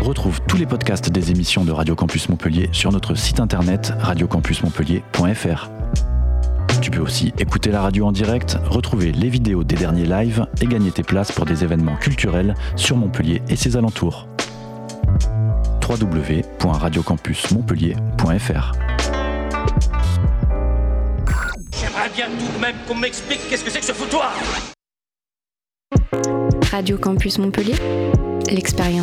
Retrouve tous les podcasts des émissions de Radio Campus Montpellier sur notre site internet radiocampusmontpellier.fr. Tu peux aussi écouter la radio en direct, retrouver les vidéos des derniers lives et gagner tes places pour des événements culturels sur Montpellier et ses alentours. www.radiocampusmontpellier.fr. J'aimerais bien tout de même qu'on m'explique qu'est-ce que c'est que ce foutoir. Radio Campus Montpellier, l'expérience